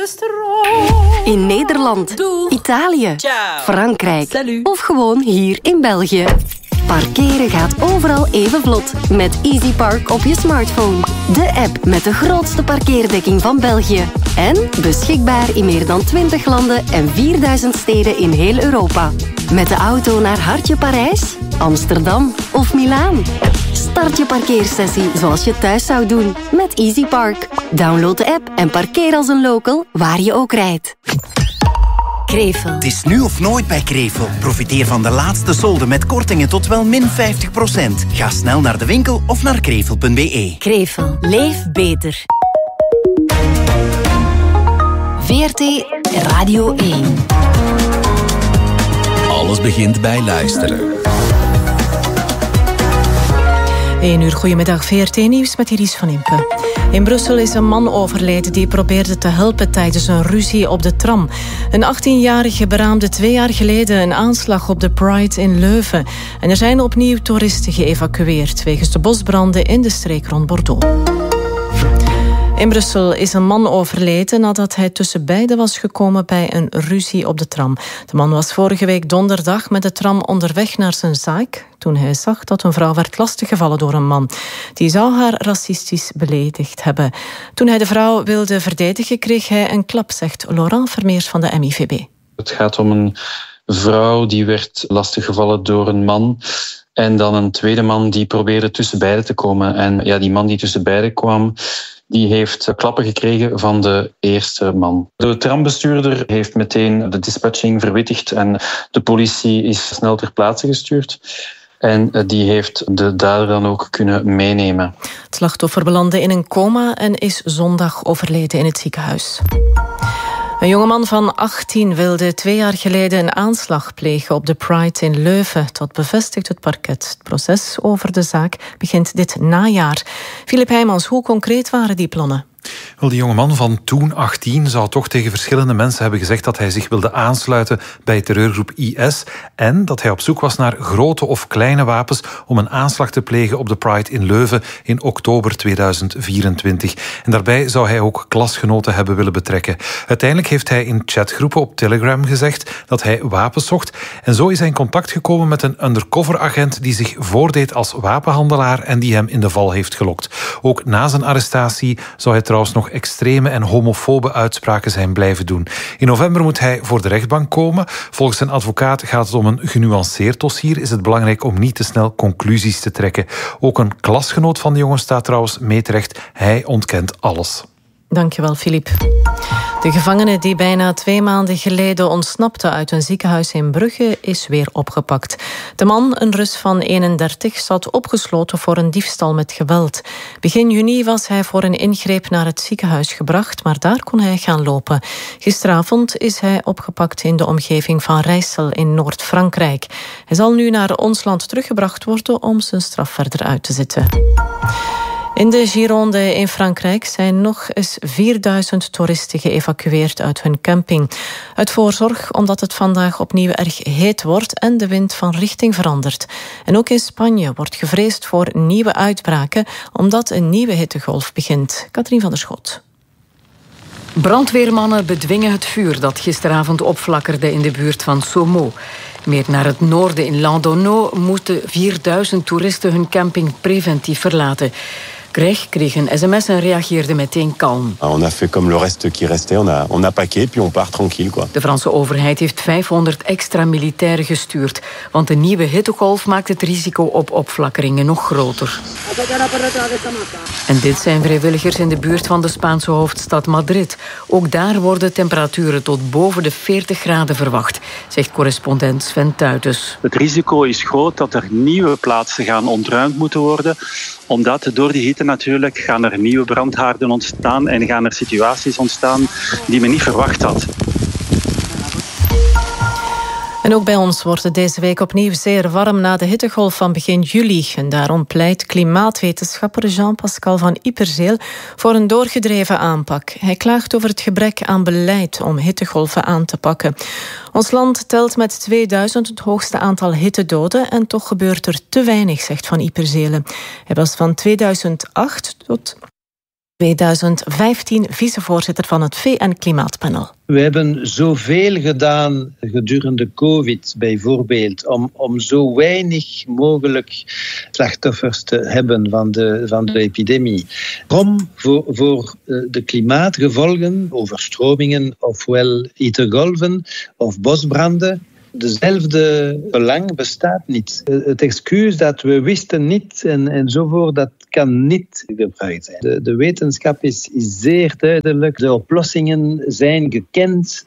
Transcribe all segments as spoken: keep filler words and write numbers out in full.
In Nederland, Italië, Frankrijk of gewoon hier in België. Parkeren gaat overal even vlot met EasyPark op je smartphone. De app met de grootste parkeerdekking van België. En beschikbaar in meer dan twintig landen en vierduizend steden in heel Europa. Met de auto naar hartje Parijs, Amsterdam of Milaan. Start je parkeersessie zoals je thuis zou doen met EasyPark. Download de app en parkeer als een local waar je ook rijdt. Krevel. Het is nu of nooit bij Krevel. Profiteer van de laatste solden met kortingen tot wel min vijftig procent. Ga snel naar de winkel of naar krevel punt b e. Krevel. Leef beter. V R T Radio één. Alles begint bij luisteren. één uur, goedemiddag, V R T-nieuws met Iris van Impe. In Brussel is een man overleden die probeerde te helpen tijdens een ruzie op de tram. Een achttienjarige beraamde twee jaar geleden een aanslag op de Pride in Leuven. En er zijn opnieuw toeristen geëvacueerd wegens de bosbranden in de streek rond Bordeaux. In Brussel is een man overleden nadat hij tussen beiden was gekomen bij een ruzie op de tram. De man was vorige week donderdag met de tram onderweg naar zijn zaak toen hij zag dat een vrouw werd lastiggevallen door een man. Die zou haar racistisch beledigd hebben. Toen hij de vrouw wilde verdedigen kreeg hij een klap, zegt Laurent Vermeers van de M I V B. Het gaat om een vrouw die werd lastiggevallen door een man. En dan een tweede man die probeerde tussen beiden te komen. En ja, die man die tussen beiden kwam, die heeft klappen gekregen van de eerste man. De trambestuurder heeft meteen de dispatching verwittigd en de politie is snel ter plaatse gestuurd. En die heeft de dader dan ook kunnen meenemen. Het slachtoffer belandde in een coma en is zondag overleden in het ziekenhuis. Een jongeman van achttien wilde twee jaar geleden een aanslag plegen op de Pride in Leuven. Dat bevestigt het parket. Het proces over de zaak begint dit najaar. Filip Heijmans, hoe concreet waren die plannen? Wel, die jongeman van toen achttien zou toch tegen verschillende mensen hebben gezegd dat hij zich wilde aansluiten bij terreurgroep I S en dat hij op zoek was naar grote of kleine wapens om een aanslag te plegen op de Pride in Leuven in oktober tweeduizend vierentwintig. En daarbij zou hij ook klasgenoten hebben willen betrekken. Uiteindelijk heeft hij in chatgroepen op Telegram gezegd dat hij wapens zocht en zo is hij in contact gekomen met een undercover-agent die zich voordeed als wapenhandelaar en die hem in de val heeft gelokt. Ook na zijn arrestatie zou hij trouwens nog extreme en homofobe uitspraken zijn blijven doen. In november moet hij voor de rechtbank komen. Volgens zijn advocaat gaat het om een genuanceerd dossier. Is het belangrijk om niet te snel conclusies te trekken. Ook een klasgenoot van de jongen staat trouwens mee terecht. Hij ontkent alles. Dankjewel, Filip. De gevangene die bijna twee maanden geleden ontsnapte uit een ziekenhuis in Brugge is weer opgepakt. De man, een Rus van eenendertig, zat opgesloten voor een diefstal met geweld. Begin juni was hij voor een ingreep naar het ziekenhuis gebracht, maar daar kon hij gaan lopen. Gisteravond is hij opgepakt in de omgeving van Rijssel in Noord-Frankrijk. Hij zal nu naar ons land teruggebracht worden om zijn straf verder uit te zitten. In de Gironde in Frankrijk zijn nog eens vierduizend toeristen geëvacueerd uit hun camping. Uit voorzorg omdat het vandaag opnieuw erg heet wordt en de wind van richting verandert. En ook in Spanje wordt gevreesd voor nieuwe uitbraken omdat een nieuwe hittegolf begint. Katrien van der Schot. Brandweermannen bedwingen het vuur dat gisteravond opflakkerde in de buurt van Somo. Meer naar het noorden in Landonneau moeten vierduizend toeristen hun camping preventief verlaten. Greg kreeg een sms en reageerde meteen kalm. On a fait comme le reste qui restait, on a on a paqué puis on part tranquille quoi. De Franse overheid heeft vijfhonderd extra militairen gestuurd, want de nieuwe hittegolf maakt het risico op opflakkeringen nog groter. En dit zijn vrijwilligers in de buurt van de Spaanse hoofdstad Madrid. Ook daar worden temperaturen tot boven de veertig graden verwacht, zegt correspondent Sven Tuitus. Het risico is groot dat er nieuwe plaatsen gaan ontruimd moeten worden, omdat door die hitte natuurlijk gaan er nieuwe brandhaarden ontstaan en gaan er situaties ontstaan die men niet verwacht had. En ook bij ons wordt het deze week opnieuw zeer warm na de hittegolf van begin juli. En daarom pleit klimaatwetenschapper Jean-Pascal van Yperzeel voor een doorgedreven aanpak. Hij klaagt over het gebrek aan beleid om hittegolven aan te pakken. Ons land telt met tweeduizend het hoogste aantal hittedoden en toch gebeurt er te weinig, zegt Van Yperzeel. Hij was van tweeduizend acht tot twintig vijftien vicevoorzitter van het V N-klimaatpanel. We hebben zoveel gedaan gedurende COVID bijvoorbeeld om, om zo weinig mogelijk slachtoffers te hebben van de, van de epidemie. Om voor, voor de klimaatgevolgen, overstromingen ofwel hittegolven of bosbranden, dezelfde belang bestaat niet. Het excuus dat we wisten niet en, enzovoort, dat kan niet gebruikt zijn. De, de wetenschap is, is zeer duidelijk. De oplossingen zijn gekend.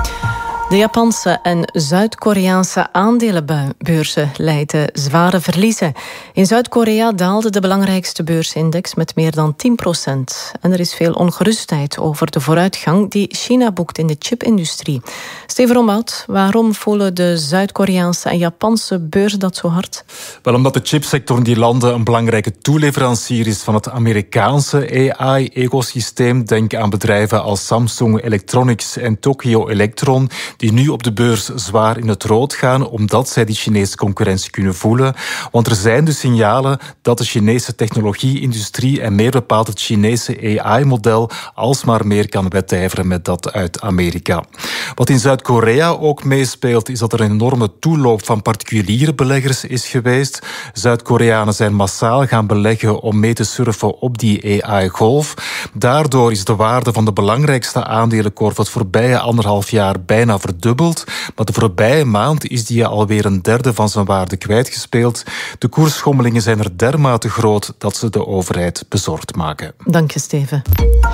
De Japanse en Zuid-Koreaanse aandelenbeurzen leiden zware verliezen. In Zuid-Korea daalde de belangrijkste beursindex met meer dan tien procent. En er is veel ongerustheid over de vooruitgang die China boekt in de chipindustrie. Steven Rombout, waarom voelen de Zuid-Koreaanse en Japanse beurzen dat zo hard? Wel, omdat de chipsector in die landen een belangrijke toeleverancier is van het Amerikaanse A I-ecosysteem. Denk aan bedrijven als Samsung Electronics en Tokyo Electron, die nu op de beurs zwaar in het rood gaan, omdat zij die Chinese concurrentie kunnen voelen. Want er zijn dus signalen dat de Chinese technologie-industrie en meer bepaald het Chinese A I-model alsmaar meer kan wedijveren met dat uit Amerika. Wat in Zuid-Korea ook meespeelt, is dat er een enorme toeloop van particuliere beleggers is geweest. Zuid-Koreanen zijn massaal gaan beleggen om mee te surfen op die A I-golf. Daardoor is de waarde van de belangrijkste aandelenkorf het voorbije anderhalf jaar bijna verdubbeld. Maar de voorbije maand is die alweer een derde van zijn waarde kwijtgespeeld. De koersschommelingen zijn er dermate groot dat ze de overheid bezorgd maken. Dank je, Steven.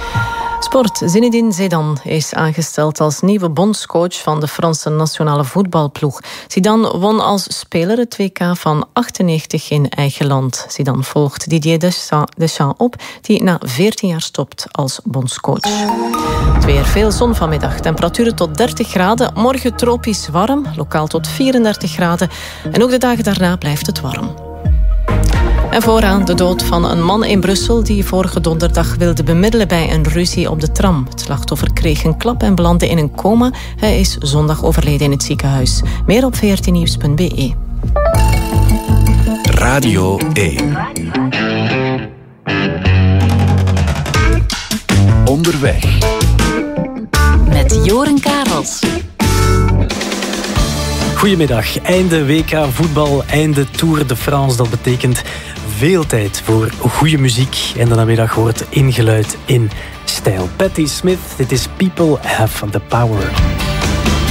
Sport. Zinedine Zidane is aangesteld als nieuwe bondscoach van de Franse nationale voetbalploeg. Zidane won als speler het W K van achtennegentig in eigen land. Zidane volgt Didier Deschamps op, die na veertien jaar stopt als bondscoach. Het weer, veel zon vanmiddag. Temperaturen tot dertig graden. Morgen tropisch warm, lokaal tot vierendertig graden. En ook de dagen daarna blijft het warm. En vooraan de dood van een man in Brussel die vorige donderdag wilde bemiddelen bij een ruzie op de tram. Het slachtoffer kreeg een klap en belandde in een coma. Hij is zondag overleden in het ziekenhuis. Meer op v r t nieuws punt b e. Radio één. Onderweg. Met Joren Karels. Goedemiddag. Einde W K voetbal, einde Tour de France. Dat betekent veel tijd voor goede muziek. En de namiddag wordt ingeluid in stijl. Patti Smith, dit is People Have the Power.